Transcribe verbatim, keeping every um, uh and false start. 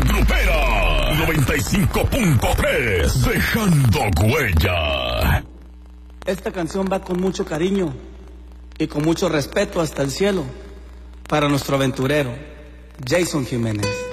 Grupera noventa y cinco punto tres, dejando huella. Esta canción va con mucho cariño y con mucho respeto hasta el cielo para nuestro aventurero, Jason Jiménez.